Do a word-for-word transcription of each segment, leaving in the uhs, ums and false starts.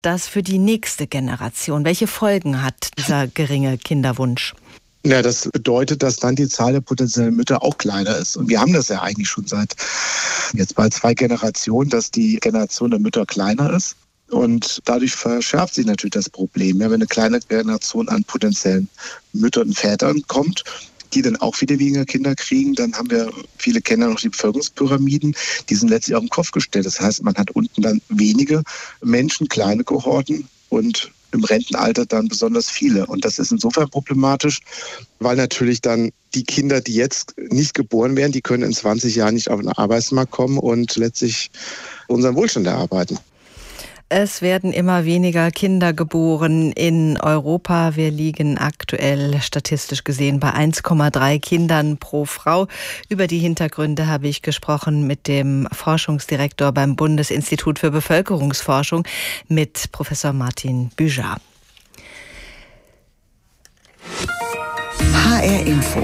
das für die nächste Generation? Welche Folgen hat dieser geringe Kinderwunsch? Ja, das bedeutet, dass dann die Zahl der potenziellen Mütter auch kleiner ist. Und wir haben das ja eigentlich schon seit jetzt bald zwei Generationen, dass die Generation der Mütter kleiner ist. Und dadurch verschärft sich natürlich das Problem. Ja, wenn eine kleine Generation an potenziellen Müttern und Vätern kommt, die dann auch wieder weniger Kinder kriegen, dann haben wir, viele kennen noch die Bevölkerungspyramiden, die sind letztlich auf den Kopf gestellt. Das heißt, man hat unten dann wenige Menschen, kleine Kohorten und im Rentenalter dann besonders viele. Und das ist insofern problematisch, weil natürlich dann die Kinder, die jetzt nicht geboren werden, die können in zwanzig Jahren nicht auf den Arbeitsmarkt kommen und letztlich unseren Wohlstand erarbeiten. Es werden immer weniger Kinder geboren in Europa. Wir liegen aktuell statistisch gesehen bei eins Komma drei Kindern pro Frau. Über die Hintergründe habe ich gesprochen mit dem Forschungsdirektor beim Bundesinstitut für Bevölkerungsforschung, mit Professor Martin Büjar. H R Info.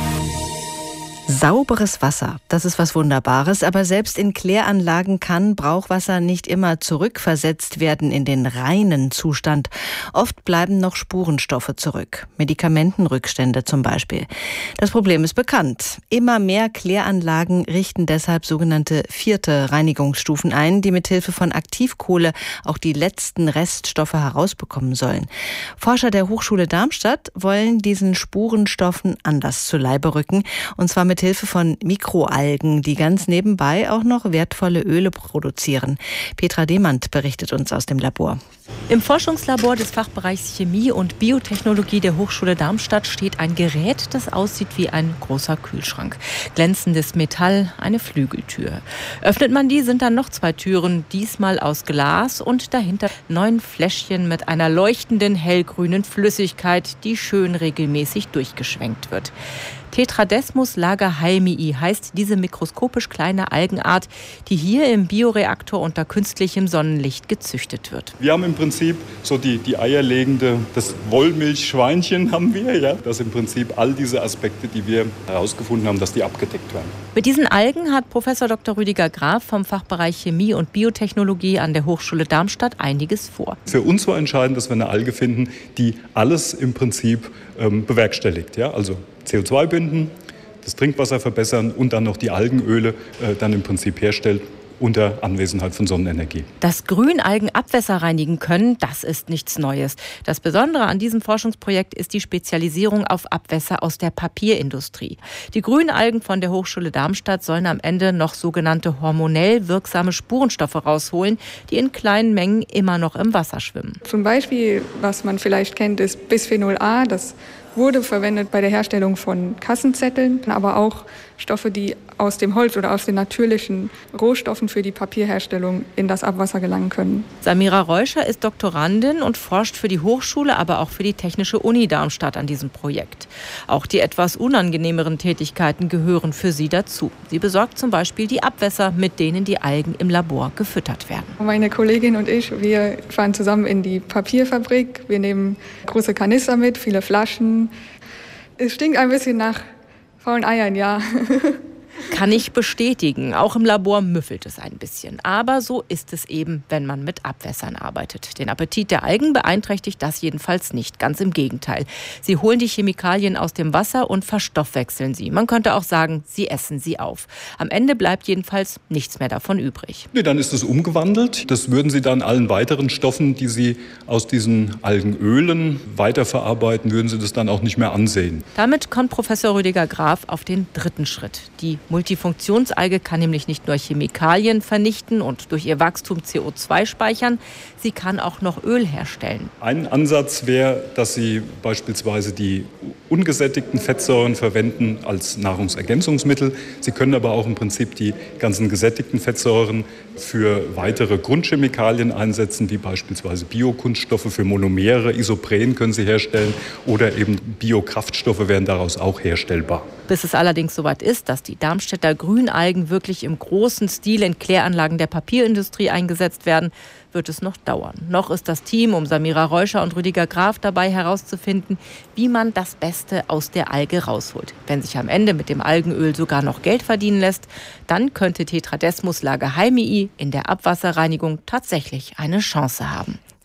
Sauberes Wasser, das ist was Wunderbares, aber selbst in Kläranlagen kann Brauchwasser nicht immer zurückversetzt werden in den reinen Zustand. Oft bleiben noch Spurenstoffe zurück, Medikamentenrückstände zum Beispiel. Das Problem ist bekannt. Immer mehr Kläranlagen richten deshalb sogenannte vierte Reinigungsstufen ein, die mithilfe von Aktivkohle auch die letzten Reststoffe herausbekommen sollen. Forscher der Hochschule Darmstadt wollen diesen Spurenstoffen anders zu Leibe rücken, und zwar mit Hilfe von Mikroalgen, die ganz nebenbei auch noch wertvolle Öle produzieren. Petra Demand berichtet uns aus dem Labor. Im Forschungslabor des Fachbereichs Chemie und Biotechnologie der Hochschule Darmstadt steht ein Gerät, das aussieht wie ein großer Kühlschrank. Glänzendes Metall, eine Flügeltür. Öffnet man die, sind dann noch zwei Türen, diesmal aus Glas, und dahinter neun Fläschchen mit einer leuchtenden hellgrünen Flüssigkeit, die schön regelmäßig durchgeschwenkt wird. Tetradesmus lagerheimii heißt diese mikroskopisch kleine Algenart, die hier im Bioreaktor unter künstlichem Sonnenlicht gezüchtet wird. Wir haben im Prinzip so die, die eierlegende, das Wollmilchschweinchen haben wir, ja. Das im Prinzip all diese Aspekte, die wir herausgefunden haben, dass die abgedeckt werden. Mit diesen Algen hat Professor Doktor Rüdiger Graf vom Fachbereich Chemie und Biotechnologie an der Hochschule Darmstadt einiges vor. Für uns war entscheidend, dass wir eine Alge finden, die alles im Prinzip ähm, bewerkstelligt, ja. Also C O zwei binden, das Trinkwasser verbessern und dann noch die Algenöle äh, dann im Prinzip herstellt unter Anwesenheit von Sonnenenergie. Dass Grünalgen Abwässer reinigen können, das ist nichts Neues. Das Besondere an diesem Forschungsprojekt ist die Spezialisierung auf Abwässer aus der Papierindustrie. Die Grünalgen von der Hochschule Darmstadt sollen am Ende noch sogenannte hormonell wirksame Spurenstoffe rausholen, die in kleinen Mengen immer noch im Wasser schwimmen. Zum Beispiel, was man vielleicht kennt, ist Bisphenol A, das wurde verwendet bei der Herstellung von Kassenzetteln, aber auch Stoffe, die aus dem Holz oder aus den natürlichen Rohstoffen für die Papierherstellung in das Abwasser gelangen können. Samira Reuscher ist Doktorandin und forscht für die Hochschule, aber auch für die Technische Uni Darmstadt an diesem Projekt. Auch die etwas unangenehmeren Tätigkeiten gehören für sie dazu. Sie besorgt zum Beispiel die Abwässer, mit denen die Algen im Labor gefüttert werden. Meine Kollegin und ich, wir fahren zusammen in die Papierfabrik. Wir nehmen große Kanister mit, viele Flaschen. Es stinkt ein bisschen nach faulen Eiern, ja. Kann ich bestätigen. Auch im Labor müffelt es ein bisschen. Aber so ist es eben, wenn man mit Abwässern arbeitet. Den Appetit der Algen beeinträchtigt das jedenfalls nicht. Ganz im Gegenteil. Sie holen die Chemikalien aus dem Wasser und verstoffwechseln sie. Man könnte auch sagen, sie essen sie auf. Am Ende bleibt jedenfalls nichts mehr davon übrig. Nee, dann ist es umgewandelt. Das würden Sie dann allen weiteren Stoffen, die Sie aus diesen Algenölen weiterverarbeiten, würden Sie das dann auch nicht mehr ansehen. Damit kommt Professor Rüdiger Graf auf den dritten Schritt. Die Multifunktionsalge kann nämlich nicht nur Chemikalien vernichten und durch ihr Wachstum C O zwei speichern, sie kann auch noch Öl herstellen. Ein Ansatz wäre, dass Sie beispielsweise die ungesättigten Fettsäuren verwenden als Nahrungsergänzungsmittel. Sie können aber auch im Prinzip die ganzen gesättigten Fettsäuren für weitere Grundchemikalien einsetzen, wie beispielsweise Biokunststoffe für Monomere, Isopren können Sie herstellen oder eben Biokraftstoffe wären daraus auch herstellbar. Bis es allerdings soweit ist, dass die Darmstädter Grünalgen wirklich im großen Stil in Kläranlagen der Papierindustrie eingesetzt werden, wird es noch dauern. Noch ist das Team um Samira Reuscher und Rüdiger Graf dabei herauszufinden, wie man das Beste aus der Alge rausholt. Wenn sich am Ende mit dem Algenöl sogar noch Geld verdienen lässt, dann könnte Tetradesmus lagerheimii in der Abwasserreinigung tatsächlich eine Chance haben.